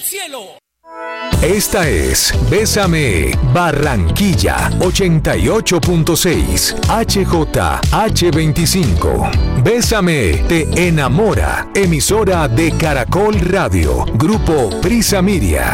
cielo. Esta es Bésame Barranquilla 88.6 HJH25. Bésame te enamora. Emisora de Caracol Radio. Grupo Prisa Media.